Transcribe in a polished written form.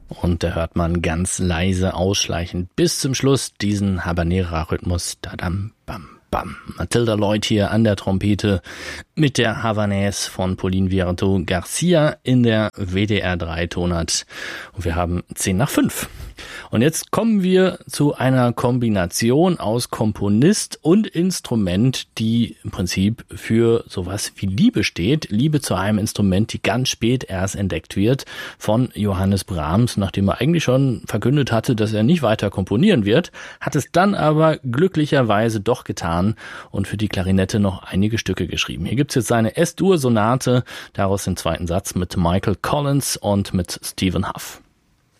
Und da hört man ganz leise ausschleichend bis zum Schluss diesen Habanera-Rhythmus. Dadam, bam, bam. Matilda Lloyd hier an der Trompete mit der Havanaise von Pauline Viardot Garcia in der WDR 3 Tonart. Und wir haben 5:10. Und jetzt kommen wir zu einer Kombination aus Komponist und Instrument, die im Prinzip für sowas wie Liebe steht. Liebe zu einem Instrument, die ganz spät erst entdeckt wird von Johannes Brahms, nachdem er eigentlich schon verkündet hatte, dass er nicht weiter komponieren wird, hat es dann aber glücklicherweise doch getan und für die Klarinette noch einige Stücke geschrieben. Hier gibt's jetzt seine S-Dur-Sonate, daraus den zweiten Satz mit Michael Collins und mit Stephen Huff.